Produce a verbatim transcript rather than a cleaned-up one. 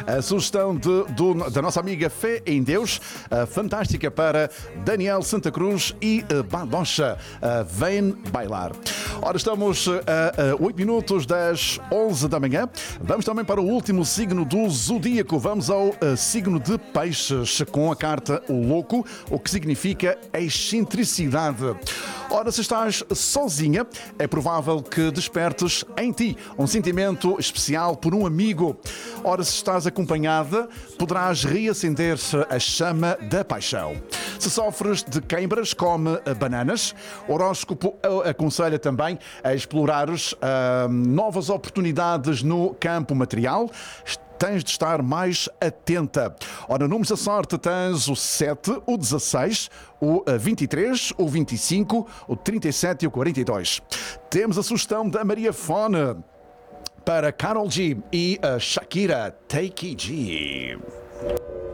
A sugestão de, do, da nossa amiga Fé em Deus, uh, fantástica para Daniel Santa Cruz e uh, Badocha, uh, Vem Bailar. Ora, estamos a oito minutos das onze da manhã. Vamos também para o último signo do zodíaco. Vamos ao uh, signo de Peixes, com a carta O Louco, o que significa excentricidade. Ora, se estás sozinha, é provável que despertes em ti um sentimento especial por um amigo. Ora, se estás acompanhada, poderás reacender a chama da paixão. Se sofres de queimbras, come bananas. O horóscopo aconselha também a explorares uh, novas oportunidades no campo material. Tens de estar mais atenta. Ora, números da sorte tens o sete, o dezasseis, o vinte e três, o vinte e cinco, o trinta e sete e o quarenta e dois. Temos a sugestão da Maria Fone para Karol G e a Shakira, Take It G.